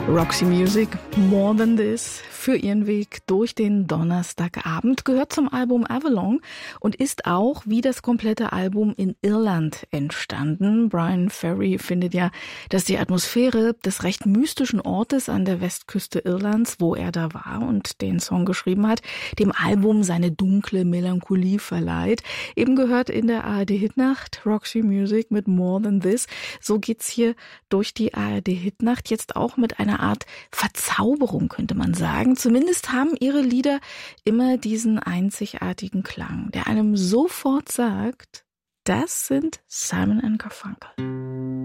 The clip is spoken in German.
Roxy Music, More Than This, für ihren Weg durch den Donnerstagabend, gehört zum Album Avalon und ist auch wie das komplette Album in Irland entstanden. Bryan Ferry findet ja, dass die Atmosphäre des recht mystischen Ortes an der Westküste Irlands, wo er da war und den Song geschrieben hat, dem Album seine dunkle Melancholie verleiht. Eben gehört in der ARD-Hitnacht Roxy Music mit More Than This. So geht's hier durch die ARD-Hitnacht, jetzt auch mit einer Art Verzauberung, könnte man sagen. Zumindest haben ihre Lieder immer diesen einzigartigen Klang, der einem sofort sagt, das sind Simon & Garfunkel.